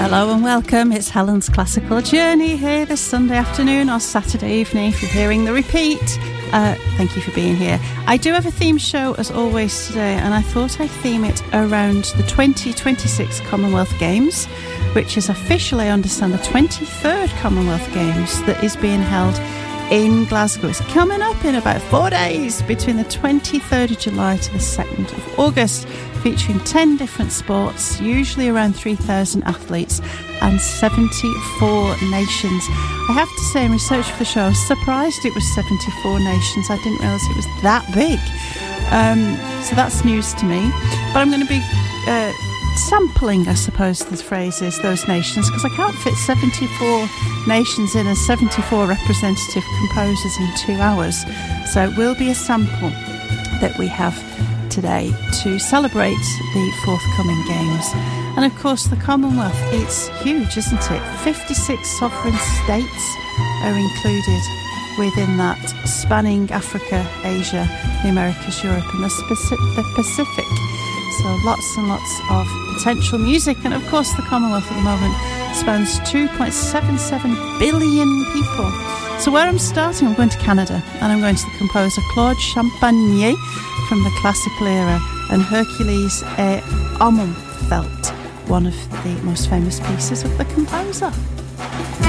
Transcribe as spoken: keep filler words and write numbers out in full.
Hello and welcome. It's Helen's Classical Journey here this Sunday afternoon or Saturday evening if you're hearing the repeat. Uh, thank you for being here. I do have a theme show as always today, and I thought I'd theme it around the twenty twenty-six Commonwealth Games, which is officially, I understand, the twenty-third Commonwealth Games that is being held in Glasgow. It's coming up in about four days between the twenty-third of July to the second of August, featuring ten different sports, usually around three thousand athletes and seventy-four nations. I have to say, in research for the show, I was surprised it was seventy-four nations. I didn't realise it was that big. Um, so that's news to me. But I'm going to be uh, sampling, I suppose the phrase is, those nations, because I can't fit seventy-four nations in as seventy-four representative composers in two hours. So it will be a sample that we have today to celebrate the forthcoming games. And of course the Commonwealth, it's huge, isn't it? fifty-six sovereign states are included within that, spanning Africa, Asia, the Americas, Europe and the, Speci- the Pacific. So lots and lots of potential music. And of course the Commonwealth at the moment spans two point seven seven billion people. So where I'm starting, I'm going to Canada, and I'm going to the composer Claude Champagnier from the classical era, and Hercules et Armenfelt, one of the most famous pieces of the composer.